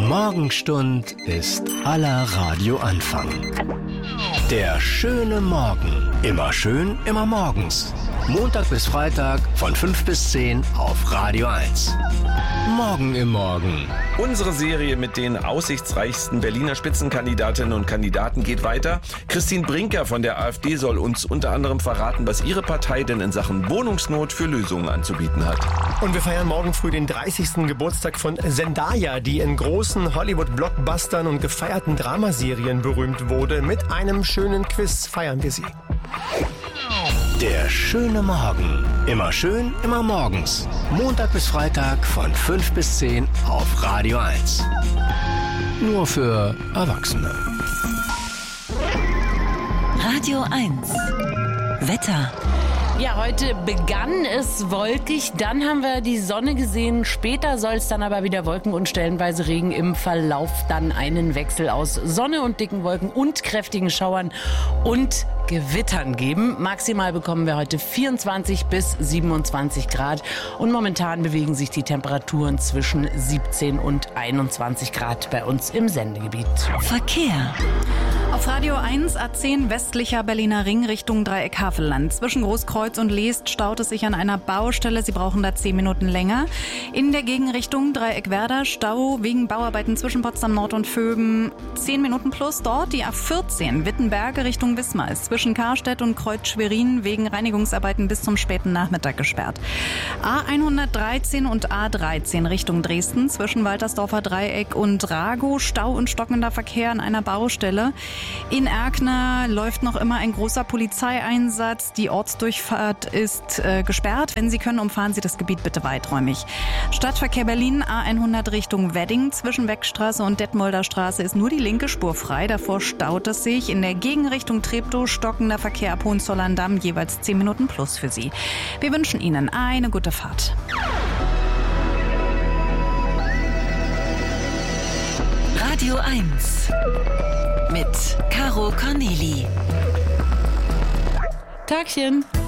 Morgenstund ist aller Radioanfang. Der schöne Morgen. Immer schön, immer morgens. Montag bis Freitag von 5 bis 10 auf Radio 1. Morgen im Morgen. Unsere Serie mit den aussichtsreichsten Berliner Spitzenkandidatinnen und Kandidaten geht weiter. Christine Brinker von der AfD soll uns unter anderem verraten, was ihre Partei denn in Sachen Wohnungsnot für Lösungen anzubieten hat. Und wir feiern morgen früh den 30. Geburtstag von Zendaya, die in großen Hollywood-Blockbustern und gefeierten Dramaserien berühmt wurde. Mit einem schönen Quiz feiern wir sie. Der schöne Morgen. Immer schön, immer morgens. Montag bis Freitag von 5 bis 10 auf Radio 1. Nur für Erwachsene. Radio 1. Wetter. Ja, heute begann es wolkig, dann haben wir die Sonne gesehen. Später soll es dann aber wieder Wolken und stellenweise Regen, im Verlauf dann einen Wechsel aus Sonne und dicken Wolken und kräftigen Schauern und Gewittern geben. Maximal bekommen wir heute 24 bis 27 Grad und momentan bewegen sich die Temperaturen zwischen 17 und 21 Grad bei uns im Sendegebiet. Verkehr. Auf Radio 1 A10 westlicher Berliner Ring Richtung Dreieck Havelland. Zwischen Großkreuz und Leest staut es sich an einer Baustelle. Sie brauchen da 10 Minuten länger. In der Gegenrichtung Dreieck Werder Stau wegen Bauarbeiten zwischen Potsdam Nord und Vöben. 10 Minuten plus dort. Die A14 Wittenberge Richtung Wismar ist zwischen Karstedt und Kreuz Schwerin wegen Reinigungsarbeiten bis zum späten Nachmittag gesperrt. A113 und A13 Richtung Dresden zwischen Waltersdorfer Dreieck und Rago. Stau und stockender Verkehr an einer Baustelle. In Erkner läuft noch immer ein großer Polizeieinsatz. Die Ortsdurchfahrt ist gesperrt. Wenn Sie können, umfahren Sie das Gebiet bitte weiträumig. Stadtverkehr Berlin, A100 Richtung Wedding. Zwischen Weckstraße und Detmolder Straße ist nur die linke Spur frei. Davor staut es sich. In der Gegenrichtung Treptow stockender Verkehr ab Hohenzollern-Damm, jeweils 10 Minuten plus für Sie. Wir wünschen Ihnen eine gute Fahrt. Radio 1 mit Caro Corneli. Tagchen.